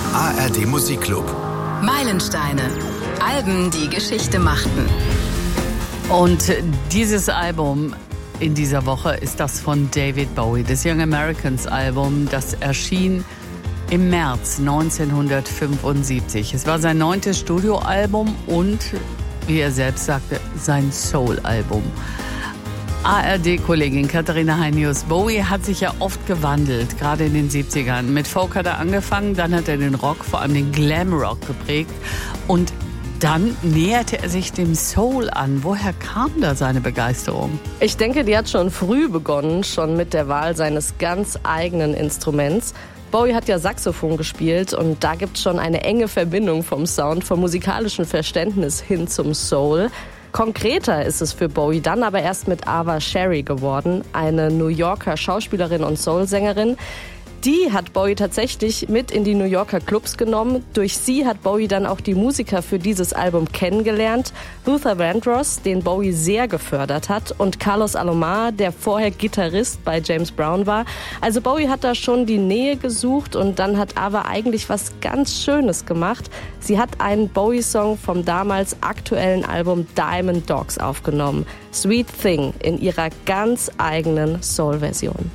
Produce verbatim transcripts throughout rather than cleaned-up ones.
A R D Musikclub. Meilensteine. Alben, die Geschichte machten. Und dieses Album in dieser Woche ist das von David Bowie, das Young Americans Album, das erschien im März neunzehnhundertfünfundsiebzig. Es war sein neuntes Studioalbum und, wie er selbst sagte, sein Soul-Album. A R D-Kollegin Katharina Heinius. Bowie hat sich ja oft gewandelt, gerade in den siebzigern. Mit Folk hat er angefangen, dann hat er den Rock, vor allem den Glam-Rock geprägt und dann näherte er sich dem Soul an. Woher kam da seine Begeisterung? Ich denke, die hat schon früh begonnen, schon mit der Wahl seines ganz eigenen Instruments. Bowie hat ja Saxophon gespielt und da gibt es schon eine enge Verbindung vom Sound, vom musikalischen Verständnis hin zum Soul. Konkreter ist es für Bowie dann aber erst mit Ava Sherry geworden, eine New Yorker Schauspielerin und Soul-Sängerin. Die hat Bowie tatsächlich mit in die New Yorker Clubs genommen. Durch sie hat Bowie dann auch die Musiker für dieses Album kennengelernt. Luther Vandross, den Bowie sehr gefördert hat, und Carlos Alomar, der vorher Gitarrist bei James Brown war. Also Bowie hat da schon die Nähe gesucht und dann hat Ava eigentlich was ganz Schönes gemacht. Sie hat einen Bowie-Song vom damals aktuellen Album Diamond Dogs aufgenommen. Sweet Thing in ihrer ganz eigenen Soul-Version.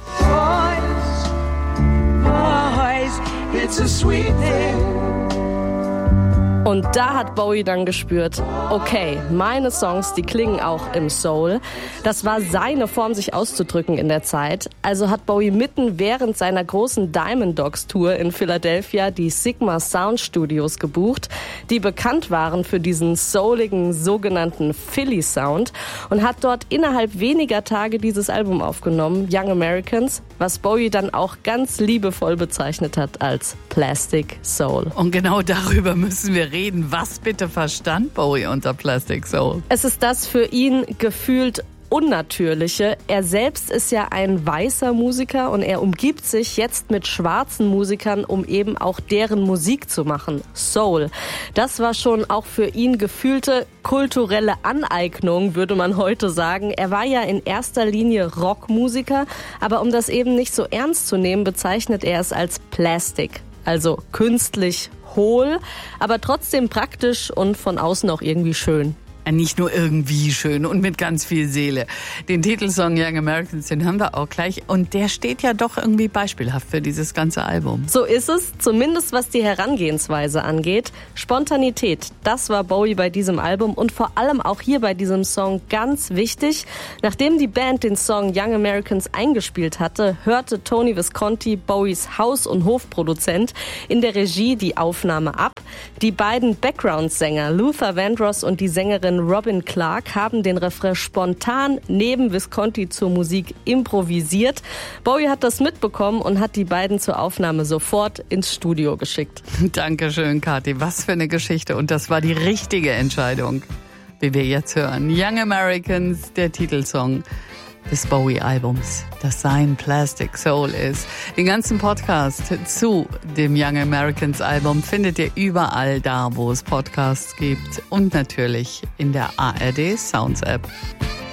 It's a sweet thing. Und da hat Bowie dann gespürt, okay, meine Songs, die klingen auch im Soul. Das war seine Form, sich auszudrücken in der Zeit. Also hat Bowie mitten während seiner großen Diamond Dogs Tour in Philadelphia die Sigma Sound Studios gebucht, die bekannt waren für diesen souligen sogenannten Philly Sound, und hat dort innerhalb weniger Tage dieses Album aufgenommen, Young Americans, was Bowie dann auch ganz liebevoll bezeichnet hat als Plastic Soul. Und genau darüber müssen wir reden. Was bitte verstand Bowie unter Plastic Soul? Es ist das für ihn gefühlt Unnatürliche. Er selbst ist ja ein weißer Musiker und er umgibt sich jetzt mit schwarzen Musikern, um eben auch deren Musik zu machen. Soul. Das war schon auch für ihn gefühlte kulturelle Aneignung, würde man heute sagen. Er war ja in erster Linie Rockmusiker, aber um das eben nicht so ernst zu nehmen, bezeichnet er es als Plastic, also künstlich hohl, aber trotzdem praktisch und von außen auch irgendwie schön. Nicht nur irgendwie schön und mit ganz viel Seele. Den Titelsong Young Americans, den haben wir auch gleich. Und der steht ja doch irgendwie beispielhaft für dieses ganze Album. So ist es, zumindest was die Herangehensweise angeht. Spontanität, das war Bowie bei diesem Album und vor allem auch hier bei diesem Song ganz wichtig. Nachdem die Band den Song Young Americans eingespielt hatte, hörte Tony Visconti, Bowies Haus- und Hofproduzent, in der Regie die Aufnahme ab. Die beiden Background-Sänger Luther Vandross und die Sängerin Robin Clark haben den Refrain spontan neben Visconti zur Musik improvisiert. Bowie hat das mitbekommen und hat die beiden zur Aufnahme sofort ins Studio geschickt. Dankeschön, Kathi. Was für eine Geschichte. Und das war die richtige Entscheidung, wie wir jetzt hören. Young Americans, der Titelsong des Bowie-Albums, das sein Plastic Soul ist. Den ganzen Podcast zu dem Young Americans Album findet ihr überall da, wo es Podcasts gibt und natürlich in der A R D Sounds App.